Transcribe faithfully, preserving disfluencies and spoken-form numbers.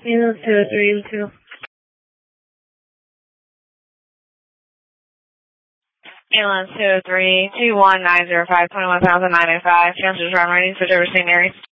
Yield two three, yield two. Airline two three two one nine zero five twenty one thousand nine oh five. Transfer driver ready for servicing Mary.